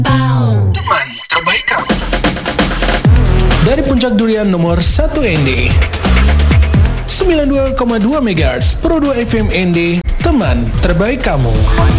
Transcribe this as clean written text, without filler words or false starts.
Teman terbaik kamu. Dari Puncak Durian nomor 1 ND 92,2 MHz Pro 2 FM ND. Teman terbaik kamu.